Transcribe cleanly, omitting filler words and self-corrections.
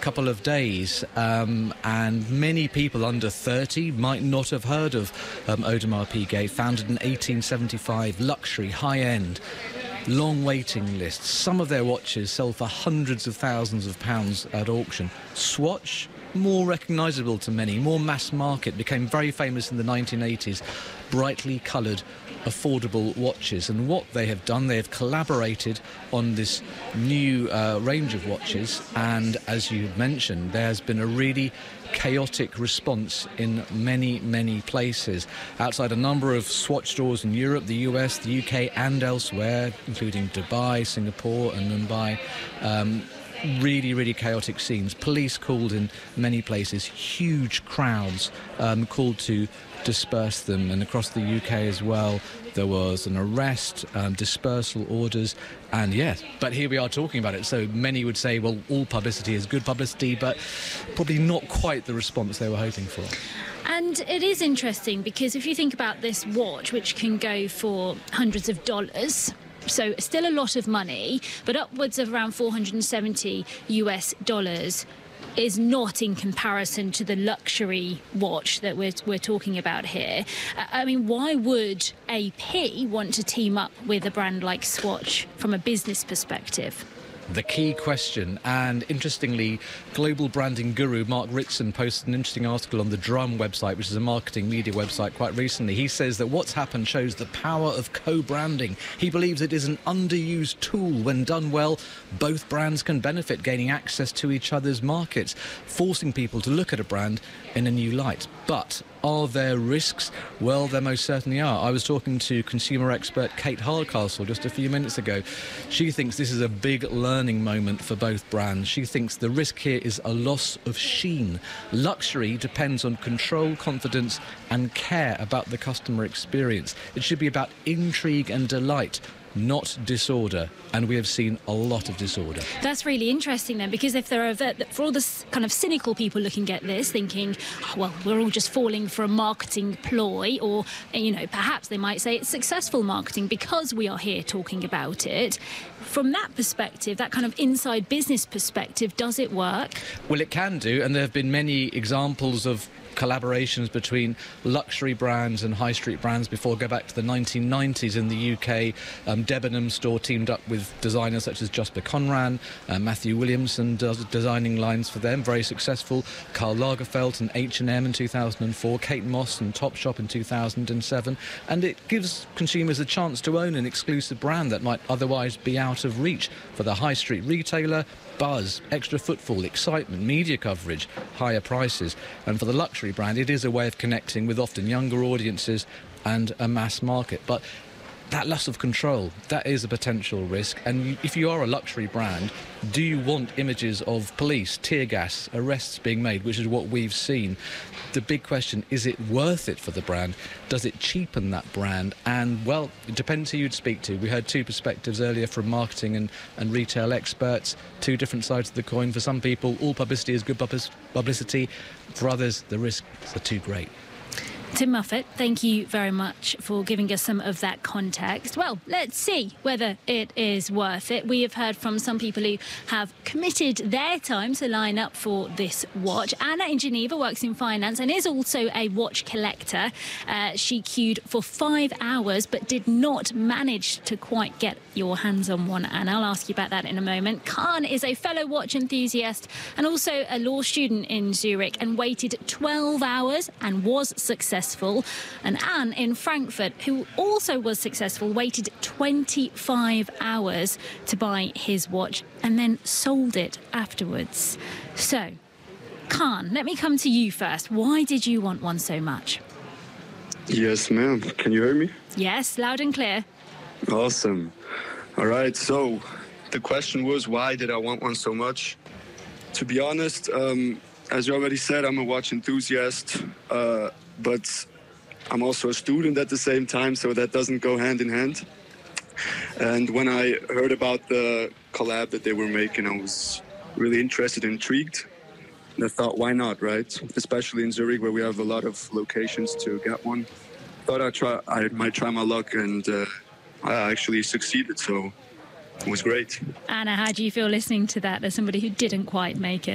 couple of days, and many people under 30 might not have heard of Audemars Piguet, founded in 1875, luxury, high-end, long waiting lists. Some of their watches sell for hundreds of thousands of pounds at auction. Swatch, more recognisable to many, more mass market, became very famous in the 1980s. Brightly coloured, affordable watches. And what they have done, they have collaborated on this new range of watches. And as you mentioned, there's been a really chaotic response in many, many places. Outside a number of Swatch stores in Europe, the US, the UK and elsewhere, including Dubai, Singapore and Mumbai, really, really chaotic scenes. Police called in many places, huge crowds called to disperse them, and across the UK as well there was an arrest, dispersal orders, and yes, but here we are talking about it. So many would say, well, all publicity is good publicity, but probably not quite the response they were hoping for. And it is interesting because if you think about this watch, which can go for hundreds of dollars, so still a lot of money, but upwards of around $470 US, is not in comparison to the luxury watch that we're talking about here. I mean, why would AP want to team up with a brand like Swatch from a business perspective? The key question, and interestingly, global branding guru Mark Ritson posted an interesting article on the Drum website, which is a marketing media website, quite recently. He says that what's happened shows the power of co-branding. He believes it is an underused tool. When done well, both brands can benefit, gaining access to each other's markets, forcing people to look at a brand in a new light. But are there risks? Well, there most certainly are. I was talking to consumer expert Kate Hardcastle just a few minutes ago. She thinks this is a big learning moment for both brands. She thinks the risk here is a loss of sheen. Luxury depends on control, confidence and care about the customer experience. It should be about intrigue and delight, not disorder, and we have seen a lot of disorder. That's really interesting then, because if there are, for all the kind of cynical people looking at this, thinking, oh, well, we're all just falling for a marketing ploy, or, you know, perhaps they might say it's successful marketing because we are here talking about it. From that perspective, that kind of inside business perspective, does it work? Well, it can do, and there have been many examples of collaborations between luxury brands and high street brands before. Go back to the 1990s in the UK. Debenhams store teamed up with designers such as Jasper Conran, Matthew Williamson does designing lines for them, very successful. Karl Lagerfeld and H&M in 2004, Kate Moss and Topshop in 2007, and it gives consumers a chance to own an exclusive brand that might otherwise be out of reach. For the high street retailer, buzz, extra footfall, excitement, media coverage, higher prices. And for the luxury brand, it is a way of connecting with often younger audiences and a mass market. But that loss of control, that is a potential risk. And if you are a luxury brand, do you want images of police, tear gas, arrests being made, which is what we've seen? The big question, is it worth it for the brand? Does it cheapen that brand? And, well, it depends who you'd speak to. We heard two perspectives earlier from marketing and retail experts, two different sides of the coin. For some people, all publicity is good publicity. For others, the risks are too great. Tim Muffet, thank you very much for giving us some of that context. Well, let's see whether it is worth it. We have heard from some people who have committed their time to line up for this watch. Anna in Geneva works in finance and is also a watch collector. She queued for 5 hours but did not manage to quite get your hands on one, Anna. I'll ask you about that in a moment. Khan is a fellow watch enthusiast and also a law student in Zurich and waited 12 hours and was successful. And Anne in Frankfurt, who also was successful, waited 25 hours to buy his watch and then sold it afterwards. So, Khan, let me come to you first. Why did you want one so much? Yes, ma'am. Can you hear me? Yes, loud and clear. Awesome. All right, so the question was, why did I want one so much? To be honest, as you already said, I'm a watch enthusiast, but I'm also a student at the same time, so that doesn't go hand in hand. And when I heard about the collab that they were making, I was really interested and intrigued. And I thought, why not, right? Especially in Zurich, where we have a lot of locations to get one. Thought I might try my luck, and I actually succeeded, so it was great. Anna, how do you feel listening to that as somebody who didn't quite make it?